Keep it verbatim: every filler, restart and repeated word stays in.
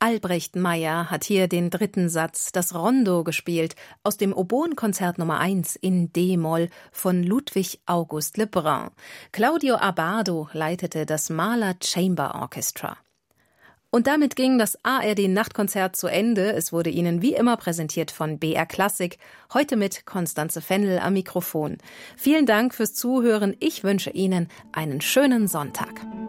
Albrecht Meyer hat hier den dritten Satz, das Rondo, gespielt, aus dem Oboenkonzert Nummer eins in D-Moll von Ludwig August Lebrun. Claudio Abbado leitete das Mahler Chamber Orchestra. Und damit ging das A R D-Nachtkonzert zu Ende. Es wurde Ihnen wie immer präsentiert von B R Klassik. Heute mit Constanze Fennel am Mikrofon. Vielen Dank fürs Zuhören. Ich wünsche Ihnen einen schönen Sonntag.